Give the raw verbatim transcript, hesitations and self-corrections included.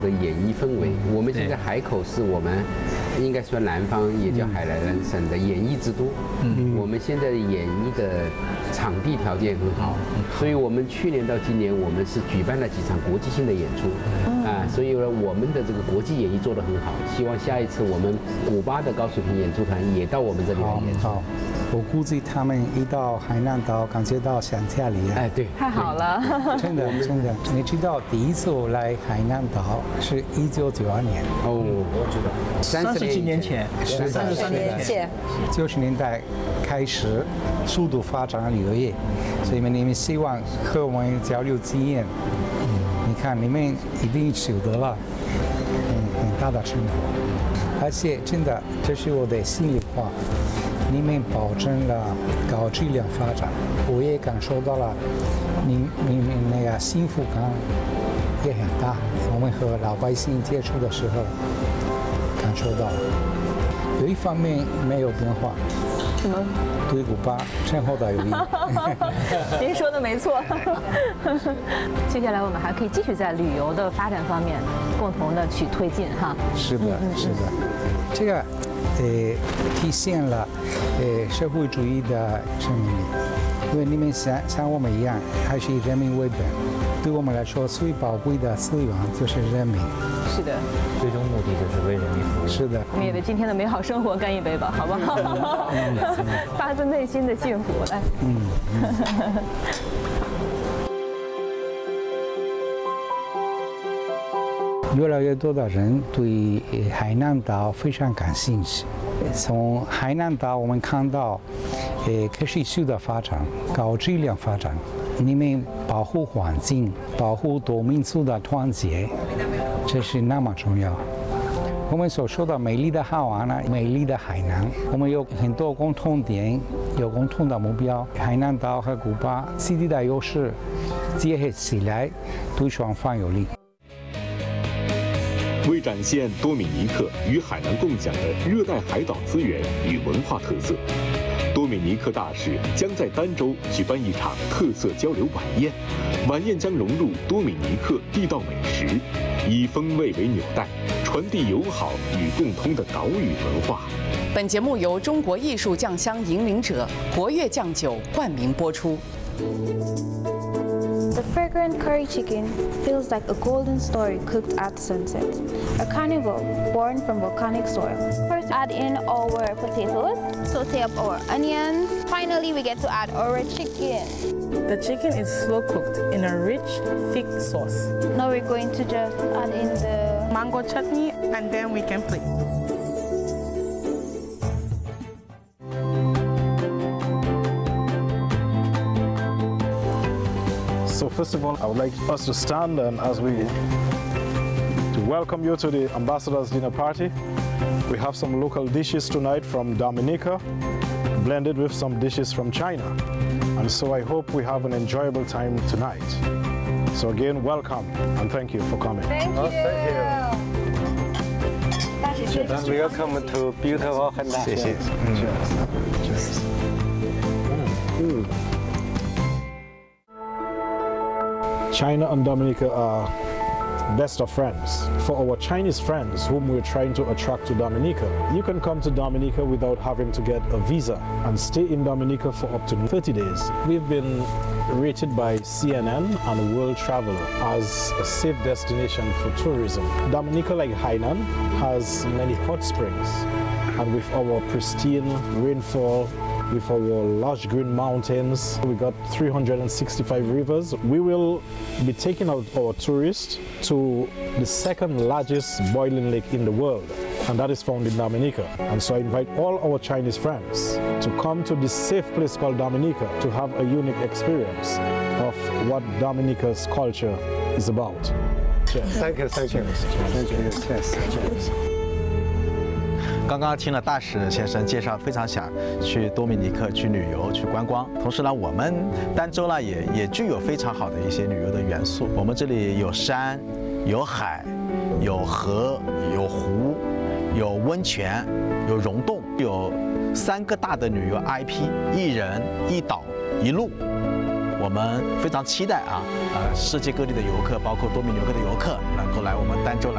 的演艺氛围。我们现在海口是我们应该说南方也叫海南省的演艺之都。嗯，我们现在的演艺的场地条件很好，所以我们去年到今年我们是举办了几场国际性的演出。啊，所以呢，我们的这个国际演艺做得很好。希望下一次我们古巴的高水平演出团也到我们这里来演出。 好，我估计他们一到海南岛，感觉到想家里。 哎，对， 太好了。 真的真的，你知道第一次我来海南岛是一九九二年。 哦，我知道， 三十几年前， 三十三年前， 九十年代开始速度发展旅游业，所以你们希望和我们交流经验。你看，你们一定取得了嗯很大的成果，而且真的，这是我的心里话，你们保证了高质量发展，我也感受到了你你们那个幸福感也很大。我们和老百姓接触的时候，感受到了有一方面没有变化。 什么？ 对古巴深厚的友谊。 您说的没错。接下来我们还可以继续在旅游的发展方面共同的去推进哈。 是的，是的，这个呃体现了呃社会主义的生命力，因为你们像像我们一样，还是以人民为本。对我们来说，最宝贵的资源就是人民。 是的， 最终目的就是为人民服务。 是的， 我们也为今天的美好生活干一杯吧，好不好？发自内心的幸福，来。嗯。 越来越多的人对海南岛非常感兴趣。从海南岛我们看到，呃，可持续的发展、高质量发展。你们保护环境、保护多民族的团结，这是那么重要。我们所说的美丽的海湾呢，美丽的海南，我们有很多共同点，有共同的目标。海南岛和古巴基地的优势结合起来，对双方有利。 为展现多米尼克与海南共享的热带海岛资源与文化特色，多米尼克大使将在儋州举办一场特色交流晚宴。晚宴将融入多米尼克地道美食，以风味为纽带，传递友好与共通的岛屿文化。 本节目由中国艺术酱香引领者国乐酱酒冠名播出。 The fragrant curry chicken feels like a golden story cooked at sunset. A carnival born from volcanic soil. First, add in our potatoes, saute up our onions. Finally, we get to add our chicken. The chicken is slow cooked in a rich, thick sauce. Now we're going to just add in the mango chutney, and then we can plate. So first of all, I would like us to stand and as we to welcome you to the Ambassador's Dinner Party. We have some local dishes tonight from Dominica, blended with some dishes from China. And so I hope we have an enjoyable time tonight. So again, welcome and thank you for coming. Thank you. Oh, thank you. And welcome to beautiful Handan. Cheers. Cheers. Mm. China and Dominica are best of friends. For our Chinese friends whom we're trying to attract to Dominica, you can come to Dominica without having to get a visa and stay in Dominica for up to thirty days. We've been rated by C N N and World Traveler as a safe destination for tourism. Dominica, like Hainan, has many hot springs, and with our pristine rainfall, with our lush green mountains, we got three hundred sixty-five rivers. We will be taking out our tourists to the second largest boiling lake in the world, and that is found in Dominica. And so I invite all our Chinese friends to come to this safe place called Dominica to have a unique experience of what Dominica's culture is about. Cheers. Thank you, thank you. Thank you. Cheers. Cheers. 刚刚听了大使先生介绍，非常想去多米尼克去旅游、去观光。同时呢，我们儋州呢也也具有非常好的一些旅游的元素。我们这里有山、有海、有河、有湖、有温泉、有溶洞，有三个大的旅游 I P， 一人一岛一路。我们非常期待啊，呃，世界各地的游客，包括多米尼克的游客，能够来我们儋州来。